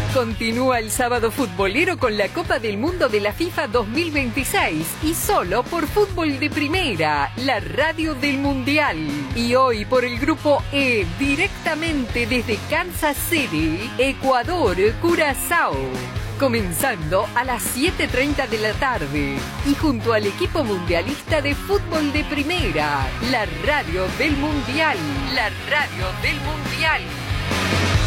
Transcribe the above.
Continúa el sábado futbolero con la Copa del Mundo de la FIFA 2026 y solo por Fútbol de Primera, la radio del Mundial. Y hoy por el Grupo E, directamente desde Kansas City, Ecuador, Curazao. Comenzando a las 7:30 de la tarde y junto al equipo mundialista de Fútbol de Primera, la radio del Mundial. La radio del Mundial.